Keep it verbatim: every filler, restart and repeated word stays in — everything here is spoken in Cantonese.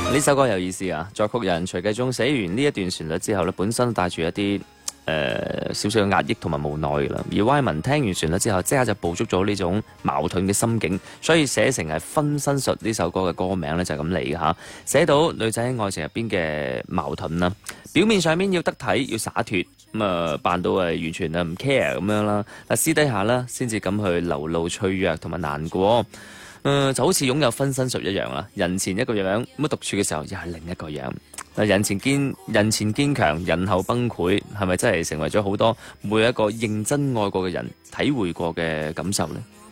呢首歌有意思啊！作曲人徐繼忠寫完呢一段旋律之後咧，本身帶住一啲誒少少嘅壓抑同埋無奈㗎啦。而 Y 文聽完旋律之後，即刻就捕捉咗呢種矛盾嘅心境，所以寫成係《分身術》呢首歌嘅歌名咧就係咁嚟嘅嚇。寫到女仔喺愛情入邊嘅矛盾啦，表面上面要得體要灑脱，咁啊扮到係完全啊唔 care 咁樣啦，但私底下啦先至咁去流露脆弱同埋難過。誒、呃、就好似擁有分身術一樣啦，人前一個樣，咁獨處嘅時候又係另一個樣。人前堅人前堅強，人後崩潰，係咪真係成為咗好多每一個認真愛過嘅人體會過嘅感受呢？